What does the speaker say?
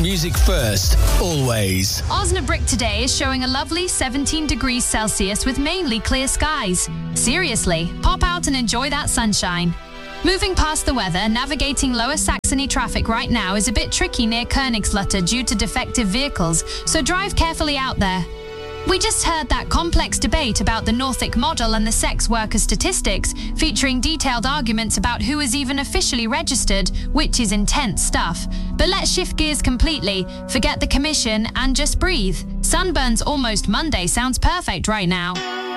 Music first, always. Osnabrück today is showing a lovely 17 degrees Celsius with mainly clear skies. Seriously, pop out and enjoy that sunshine. Moving past the weather, navigating Lower Saxony traffic right now is a bit tricky near Königslutter due to defective vehicles, so drive carefully out there. We just heard that complex debate about the Nordic model and the sex worker statistics, featuring detailed arguments about who is even officially registered, which is intense stuff. But let's shift gears completely, forget the commission and just breathe. Sunburn's Almost Monday sounds perfect right now.